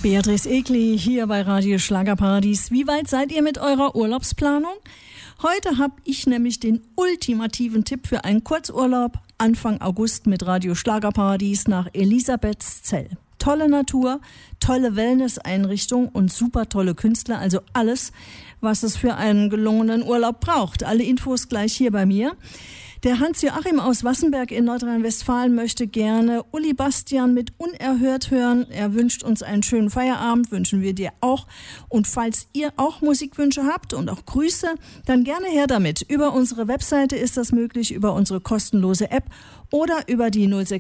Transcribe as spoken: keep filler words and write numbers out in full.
Beatrice Egli hier bei Radio Schlagerparadies. Wie weit seid ihr mit eurer Urlaubsplanung? Heute habe ich nämlich den ultimativen Tipp für einen Kurzurlaub Anfang August mit Radio Schlagerparadies nach Elisabethszell. Tolle Natur, tolle Wellness-Einrichtung und super tolle Künstler, also alles, was es für einen gelungenen Urlaub braucht. Alle Infos gleich hier bei mir. Der Hans-Joachim aus Wassenberg in Nordrhein-Westfalen möchte gerne Uli Bastian mit Unerhört hören. Er wünscht uns einen schönen Feierabend, wünschen wir dir auch. Und falls ihr auch Musikwünsche habt und auch Grüße, dann gerne her damit. Über unsere Webseite ist das möglich, über unsere kostenlose App oder über die null sechs